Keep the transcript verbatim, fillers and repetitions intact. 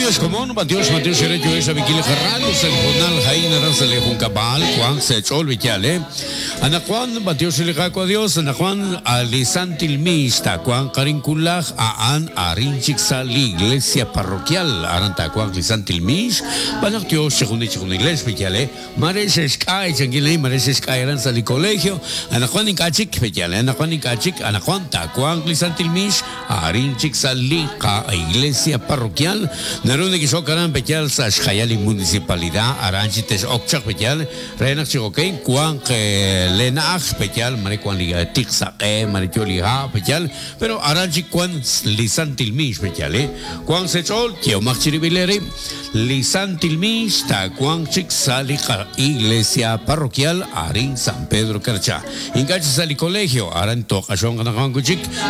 Dios común, Dios Dios Erecho es Abikil Herranos, el Jonal Jaina Razale Juncabal, Juan Sechol Vichale, Anajuan, Dios el Jaco Dios, Anajuan Alisantil Mista, Juan Carinculaj, Aan Arinchik Sal, Iglesia Parroquial, Aranta Juan Lisantil Mish, Banactio, según dicho con Iglesia Vichale, Mares Sky, Changile, Mares Sky, Aranzali Colegio, Anajuan Incachik Vichale, Anajuan Incachik, Anajuan Tacuan Lisantil Mish, Arinchik Sal, Iglesia Parroquial, Narune que socaran pechal sa Xayali municipalidad Aranchites Okchak pechal Renak Chicoquén Juan que Lenach pechal Mare Juan Liga Tixaque Mare Liga pechal pero Aranchi Juan Lisantilmish pechal eh Juan Sechol Kio Machiribileri Lisantilmish Ta Juan Chik Sali Iglesia Parroquial Arin San Pedro Carcha Ingachi Sali Colegio Aran Toca Shonga Kuchik